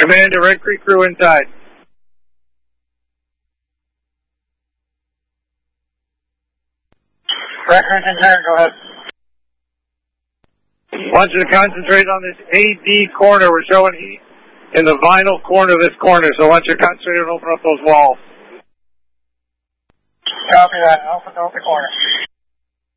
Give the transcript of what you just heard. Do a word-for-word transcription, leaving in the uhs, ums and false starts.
Commander, Red Creek crew inside. Red Creek inside, go ahead. I want you to concentrate on this A D corner. We're showing heat in the vinyl corner of this corner, so I want you to concentrate and open up those walls. Copy that. Open, open corner.